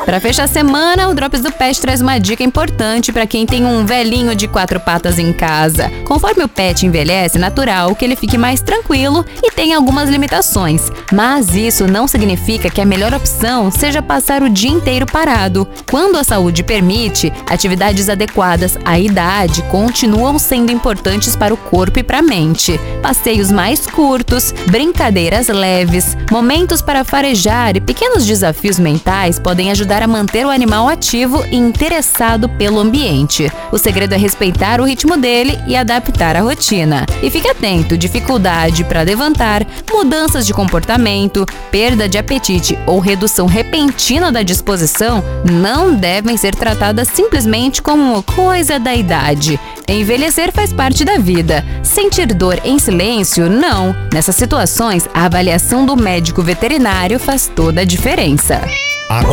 Para fechar a semana, o Drops do Pet traz uma dica importante para quem tem um velhinho de 4 patas em casa. Conforme o pet envelhece, é natural que ele fique mais tranquilo e tenha algumas limitações. Mas isso não significa que a melhor opção seja passar o dia inteiro parado. Quando a saúde permite, atividades adequadas à idade continuam sendo importantes para o corpo e para a mente. Passeios mais curtos, brincadeiras leves, momentos para farejar e pequenos desafios mentais podem ajudar a manter o animal ativo e interessado pelo ambiente. O segredo é respeitar o ritmo dele e adaptar a rotina. E fique atento, dificuldade para levantar, mudanças de comportamento, perda de apetite ou redução repentina da disposição não devem ser tratadas simplesmente como coisa da idade. Envelhecer faz parte da vida. Sentir dor em silêncio, não. Nessas situações, a avaliação do médico veterinário faz toda a diferença.